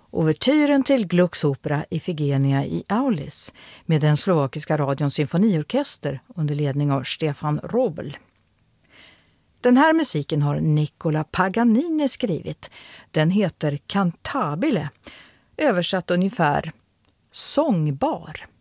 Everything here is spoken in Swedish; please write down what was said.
Ouvertyren till Glucks opera Ifigenia i Aulis med den slovakiska radions symfoniorkester under ledning av Stefan Robel. Den här musiken har Nicola Paganini skrivit. Den heter Cantabile, översatt ungefär sångbar.